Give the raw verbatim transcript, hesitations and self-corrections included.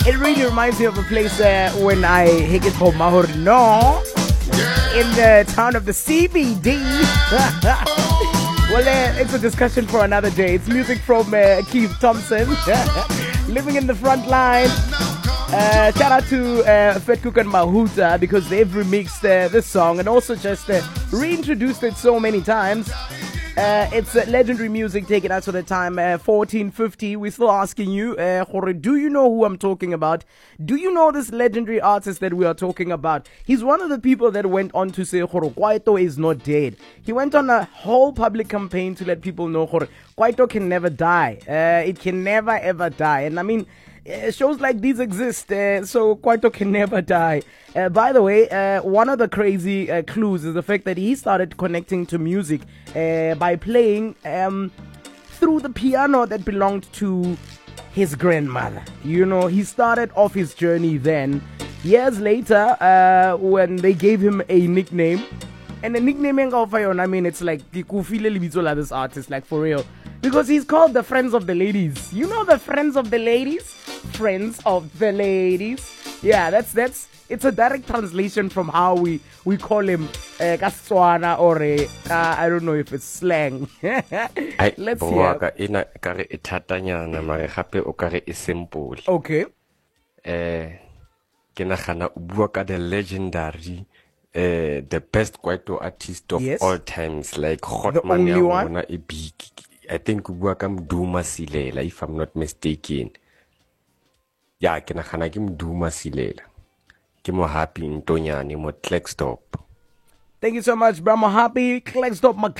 It really reminds me of a place uh, when I hit it home, no, in the town of the C B D. Well, uh, it's a discussion for another day. It's music from uh, Keith Thompson, living in the front line. Uh, shout out to uh, Fat Cook and Mahuta because they've remixed uh, this song and also just uh, reintroduced it so many times. Uh, it's uh, legendary music taken out to the time uh, fourteen fifty. We're still asking you, uh, do you know who I'm talking about? Do you know this legendary artist that we are talking about? He's one of the people that went on to say Kwaito is not dead. He went on a whole public campaign to let people know Kwaito can never die. Uh, it can never ever die. And I mean, Uh, shows like these exist, uh, so Kwaito can never die. Uh, by the way, uh, one of the crazy uh, clues is the fact that he started connecting to music uh, by playing um, through the piano that belonged to his grandmother. You know, he started off his journey then. Years later, uh, when they gave him a nickname, and the nickname, I mean, it's like this artist, like for real. Because he's called the Friends of the Ladies. You know the Friends of the Ladies? Friends of the Ladies. Yeah, that's that's it's a direct translation from how we we call him uh, Kaswana or uh, I don't know if it's slang. Let's hear. Ina kare itatanyana mare gape o kare e simple. Okay. Eh ke nagana o bua ka the legendary uh, the best Kwaito artist of yes. all times, like the only one. A big, I think Ubuakam Duma Silela, if I'm not mistaken. Yeah, can I him Duma Silela? Kimo happy in Tonya, Nemo Kleckstop. Thank you so much, Brahma Happy Kleckstop.